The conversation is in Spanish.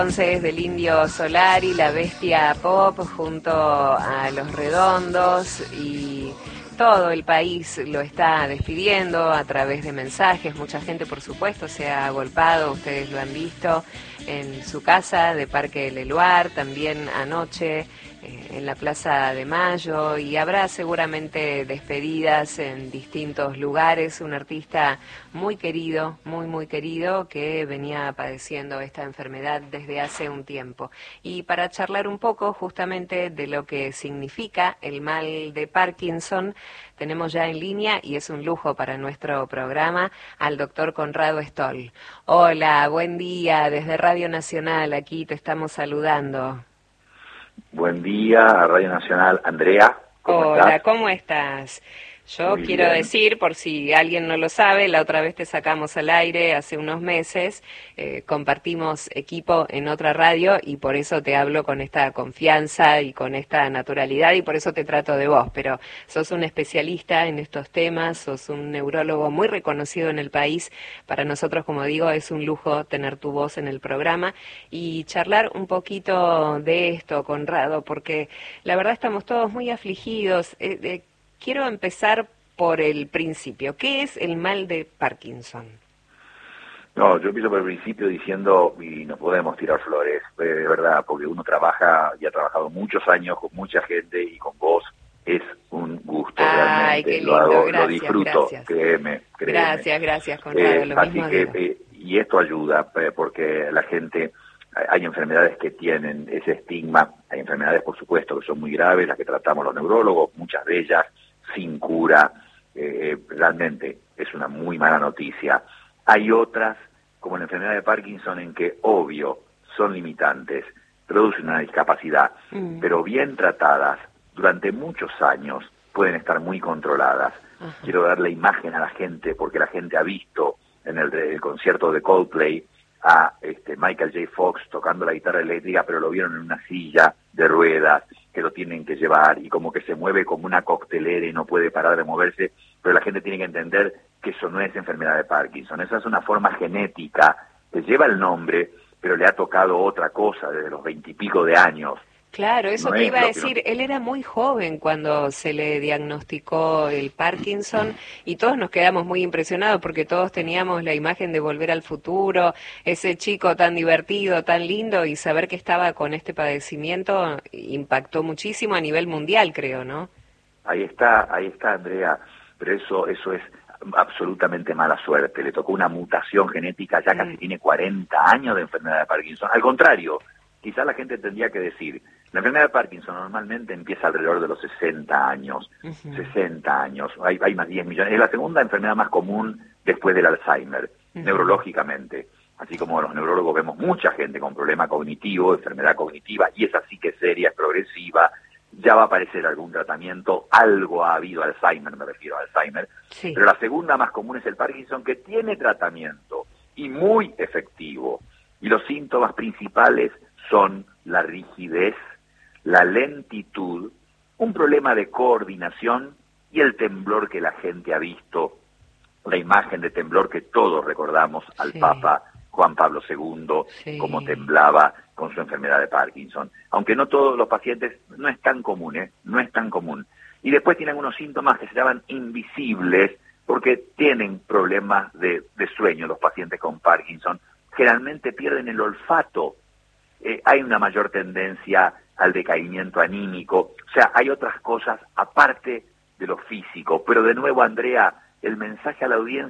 Entonces del Indio Solari, la Bestia Pop, junto a Los Redondos, y todo el país lo está despidiendo a través de mensajes. Mucha gente, por supuesto, se ha agolpado, ustedes lo han visto, en su casa de Parque Leluar, también anoche en la Plaza de Mayo, y habrá seguramente despedidas en distintos lugares. Un artista muy querido, muy querido, que venía padeciendo esta enfermedad desde hace un tiempo. Y para charlar un poco justamente de lo que significa el mal de Parkinson, tenemos ya en línea, y es un lujo para nuestro programa, al doctor Conrado Stoll. Hola, buen día, desde Radio Nacional, aquí te estamos saludando. Buen día a Radio Nacional. Andrea, ¿cómo estás? Hola, ¿cómo estás? Yo Muy quiero bien. decir, por si alguien no lo sabe, la otra vez te sacamos al aire hace unos meses, compartimos equipo en otra radio y por eso te hablo con esta confianza y con esta naturalidad y por eso te trato de vos, pero sos un especialista en estos temas, sos un neurólogo muy reconocido en el país. Para nosotros, como digo, es un lujo tener tu voz en el programa y charlar un poquito de esto, Conrado, porque la verdad estamos todos muy afligidos. Quiero empezar por el principio. ¿Qué es el mal de Parkinson? No, yo empiezo por el principio diciendo, y no podemos tirar flores, de verdad, porque uno trabaja y ha trabajado muchos años con mucha gente y con vos. Es un gusto. Ay, realmente. qué Lo lindo, hago, gracias, lo disfruto, gracias. créeme. Gracias, Conrado, lo Así mismo que, digo. y esto ayuda, porque la gente, hay enfermedades que tienen ese estigma, hay enfermedades, por supuesto, que son muy graves, las que tratamos los neurólogos, muchas de ellas sin cura. Realmente es una muy mala noticia. Hay otras, como la enfermedad de Parkinson, en que, obvio, son limitantes, producen una discapacidad, pero bien tratadas, durante muchos años, pueden estar muy controladas. Ajá. Quiero darle imagen a la gente, porque la gente ha visto en el concierto de Coldplay a Michael J. Fox tocando la guitarra eléctrica, pero lo vieron en una silla de ruedas, que lo tienen que llevar, y como que se mueve como una coctelera y no puede parar de moverse, pero la gente tiene que entender que eso no es enfermedad de Parkinson, esa es una forma genética que lleva el nombre, pero le ha tocado otra cosa desde los 20 y pico de años. Claro, eso No te iba a es decir, él era muy joven cuando se le diagnosticó el Parkinson y todos nos quedamos muy impresionados porque todos teníamos la imagen de Volver al Futuro, ese chico tan divertido, tan lindo, y saber que estaba con este padecimiento impactó muchísimo a nivel mundial, creo, ¿no? Ahí está, Andrea, pero eso es absolutamente mala suerte. Le tocó una mutación genética, ya casi tiene 40 años de enfermedad de Parkinson. Al contrario, quizás la gente tendría que decir, la enfermedad de Parkinson normalmente empieza alrededor de los 60 años, 60 años, hay más 10 millones, es la segunda enfermedad más común después del Alzheimer, neurológicamente, así como los neurólogos vemos mucha gente con problema cognitivo, enfermedad cognitiva, y esa sí que es seria, es progresiva, ya va a aparecer algún tratamiento, algo ha habido, Alzheimer, me refiero a Alzheimer, sí. Pero la segunda más común es el Parkinson, que tiene tratamiento, y muy efectivo, y los síntomas principales son la rigidez, la lentitud, un problema de coordinación y el temblor que la gente ha visto, la imagen de temblor que todos recordamos al Papa Juan Pablo II, cómo temblaba con su enfermedad de Parkinson. Aunque no todos los pacientes, no es tan común, no es tan común. Y después tienen unos síntomas que se llaman invisibles, porque tienen problemas de sueño los pacientes con Parkinson. Generalmente pierden el olfato. Hay una mayor tendencia al decaimiento anímico, o sea, hay otras cosas aparte de lo físico. Pero de nuevo, Andrea, el mensaje a la audiencia